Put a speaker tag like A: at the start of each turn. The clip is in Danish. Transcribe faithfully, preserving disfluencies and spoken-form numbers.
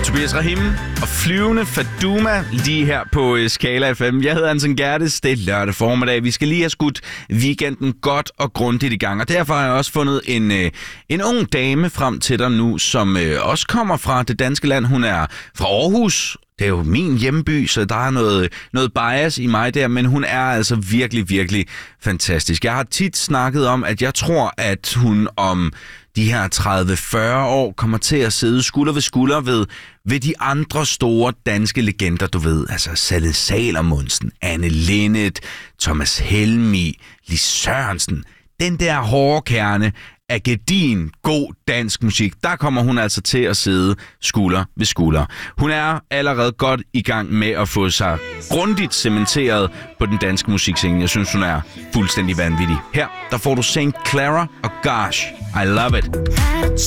A: Tobias Rahim og Flyvende Faduma lige her på Skala F M. Jeg hedder Anton Gerdes. Det er lørdag formiddag. Vi skal lige have skudt weekenden godt og grundigt i gang. Og derfor har jeg også fundet en, en ung dame frem til dig nu, som også kommer fra det danske land. Hun er fra Aarhus. Det er jo min hjemby, så der er noget, noget bias i mig der, men hun er altså virkelig, virkelig fantastisk. Jeg har tit snakket om, at jeg tror, at hun om de her tredive til fyrre år kommer til at sidde skulder ved skulder ved, ved de andre store danske legender, du ved. Altså Sanne Salomonsen, Anne Linnet, Thomas Helmig, Lis Sørensen. Den der hårde kerne af gedin god dansk musik, der kommer hun altså til at sidde skulder ved skulder. Hun er allerede godt i gang med at få sig grundigt cementeret på den danske musikscene. Jeg synes, hun er fuldstændig vanvittig. Her, der får du Saint Clara og Gosh, I Love It.